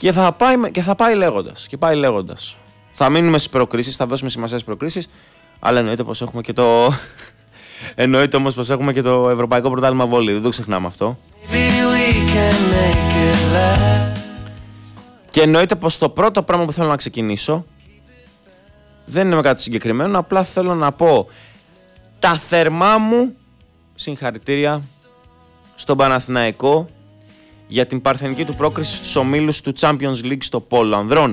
Και θα πάει λέγοντας. Και πάει λέγοντας. Θα μείνουμε στις προκρίσεις, θα δώσουμε σημασία στις προκρίσεις, αλλά εννοείται πως έχουμε και το. Εννοείται όμως πως έχουμε και το Ευρωπαϊκό Πρωτάθλημα Βόλεϊ. Δεν το ξεχνάμε αυτό. Και εννοείται πως το πρώτο πράγμα που θέλω να ξεκινήσω δεν είναι με κάτι συγκεκριμένο, απλά θέλω να πω τα θερμά μου συγχαρητήρια στον Παναθηναϊκό για την παρθενική του πρόκριση στους ομίλους του Champions League στο πόλο ανδρών.